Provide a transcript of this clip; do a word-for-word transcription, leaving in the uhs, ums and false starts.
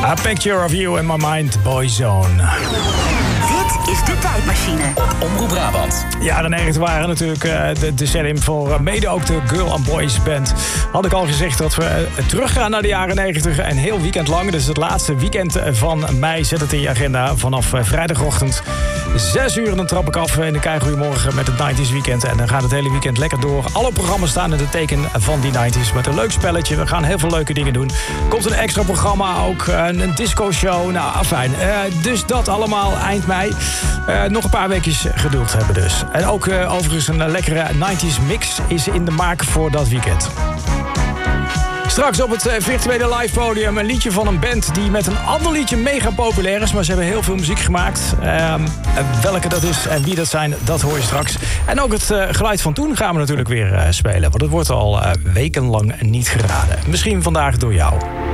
A Picture of You in My Mind, Boyzone. Dit is de tijdmachine. Op Omroep Brabant. Jaren negentig waren natuurlijk uh, de decennium voor uh, mede ook de Girl and Boys Band. Had ik al gezegd dat we uh, teruggaan naar de jaren negentig. Een heel weekend lang. Dus het laatste weekend van mei. Zet het in je agenda vanaf uh, vrijdagochtend. Zes uur, dan trap ik af in de Keigoeiemorgen met het negentig weekend. En dan gaat het hele weekend lekker door. Alle programma's staan in het teken van die negentig met een leuk spelletje. We gaan heel veel leuke dingen doen. Komt een extra programma, ook een, een disco-show. Nou, afijn. Uh, dus dat allemaal eind mei. Uh, nog een paar weekjes geduld hebben dus. En ook uh, overigens een lekkere negentig mix is in de maak voor dat weekend. Straks op het uh, virtuele live podium een liedje van een band die met een ander liedje mega populair is. Maar ze hebben heel veel muziek gemaakt. Uh, welke dat is en wie dat zijn, dat hoor je straks. En ook het uh, geluid van toen gaan we natuurlijk weer uh, spelen. Want het wordt al uh, wekenlang niet geraden. Misschien vandaag door jou.